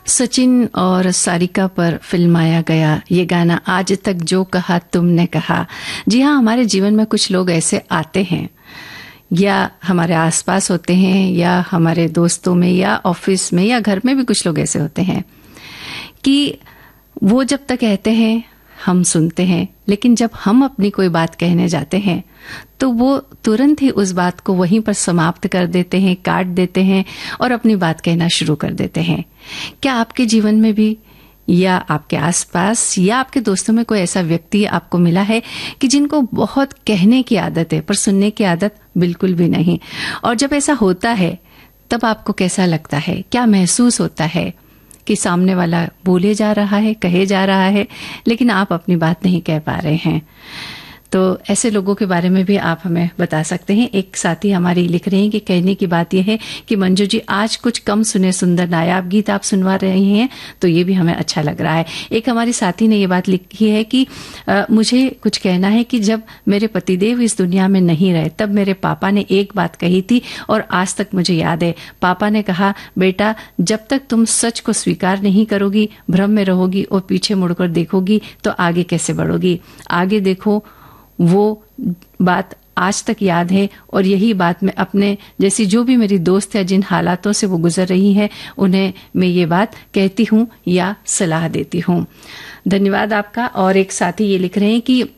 सचिन और सारिका पर फिल्माया गया ये गाना आज तक जो कहा तुमने कहा। जी हाँ, हमारे जीवन में कुछ लोग ऐसे आते हैं या हमारे आसपास होते हैं या हमारे दोस्तों में या ऑफिस में या घर में भी कुछ लोग ऐसे होते हैं कि वो जब तक कहते हैं हम सुनते हैं, लेकिन जब हम अपनी कोई बात कहने जाते हैं तो वो तुरंत ही उस बात को वहीं पर समाप्त कर देते हैं, काट देते हैं और अपनी बात कहना शुरू कर देते हैं। क्या आपके जीवन में भी या आपके आसपास या आपके दोस्तों में कोई ऐसा व्यक्ति आपको मिला है कि जिनको बहुत कहने की आदत है पर सुनने की आदत बिल्कुल भी नहीं? और जब ऐसा होता है तब आपको कैसा लगता है, क्या महसूस होता है कि सामने वाला बोले जा रहा है, कहे जा रहा है, लेकिन आप अपनी बात नहीं कह पा रहे हैं? तो ऐसे लोगों के बारे में भी आप हमें बता सकते हैं। एक साथी हमारी लिख रहे हैं कि कहने की बात यह है कि मंजू जी आज कुछ कम सुने सुंदर नायाब गीत आप सुनवा रही हैं, तो ये भी हमें अच्छा लग रहा है। एक हमारी साथी ने ये बात लिखी है कि मुझे कुछ कहना है कि जब मेरे पतिदेव इस दुनिया में नहीं रहे तब मेरे पापा ने एक बात कही थी और आज तक मुझे याद है। पापा ने कहा, बेटा जब तक तुम सच को स्वीकार नहीं करोगी, भ्रम में रहोगी और पीछे मुड़कर देखोगी तो आगे कैसे बढ़ोगी? आगे देखो। वो बात आज तक याद है और यही बात मैं अपने जैसी जो भी मेरी दोस्त है, जिन हालातों से वो गुजर रही है, उन्हें मैं ये बात कहती हूँ या सलाह देती हूँ। धन्यवाद आपका। और एक साथी ये लिख रहे हैं कि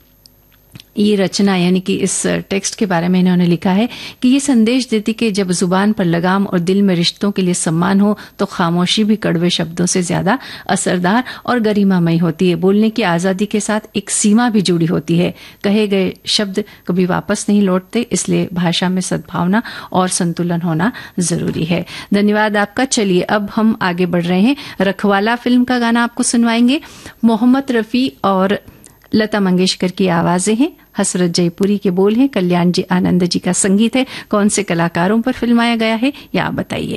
ये रचना यानी कि इस टेक्स्ट के बारे में इन्होंने लिखा है कि ये संदेश देती कि जब जुबान पर लगाम और दिल में रिश्तों के लिए सम्मान हो तो खामोशी भी कड़वे शब्दों से ज्यादा असरदार और गरिमामयी होती है। बोलने की आजादी के साथ एक सीमा भी जुड़ी होती है। कहे गए शब्द कभी वापस नहीं लौटते, इसलिए भाषा में सद्भावना और संतुलन होना जरूरी है। धन्यवाद आपका। चलिए अब हम आगे बढ़ रहे हैं। रखवाला फिल्म का गाना आपको सुनवाएंगे। मोहम्मद रफी और लता मंगेशकर की आवाजें हैं, हसरत जयपुरी के बोल हैं, कल्याण जी आनंद जी का संगीत है। कौन से कलाकारों पर फिल्माया गया है या आप बताइए।